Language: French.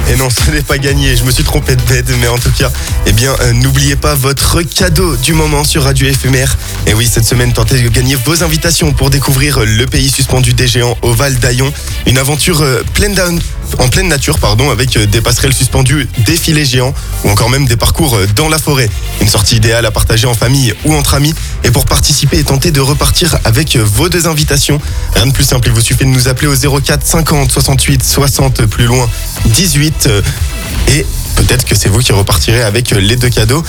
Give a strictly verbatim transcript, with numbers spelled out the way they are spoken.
Et non, ce n'est pas gagné, je me suis trompé de bête, mais en tout cas, eh bien, euh, n'oubliez pas votre cadeau du moment sur Radio F M R. Et oui, cette semaine, tentez de gagner vos invitations pour découvrir le pays suspendu des géants au Val d'Aillon. Une aventure euh, pleine d'un- en pleine nature, pardon, avec euh, des passerelles suspendues, des filets géants ou encore même des parcours euh, dans la forêt. Une sortie idéale à partager en famille ou entre amis. Et pour participer et tenter de repartir avec euh, vos deux invitations, rien de plus simple, il vous suffit de nous appeler au zéro quatre cinquante soixante-huit soixante plus loin dix-huit euh, et peut-être que c'est vous qui repartirez avec euh, les deux cadeaux.